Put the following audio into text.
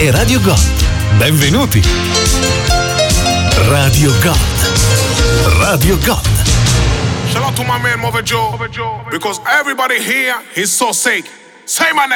è Radio Gold. Benvenuti. Radio Gold. Radio Gold. Shout out to my man Mother Joe, because everybody here is so sick. Say my name.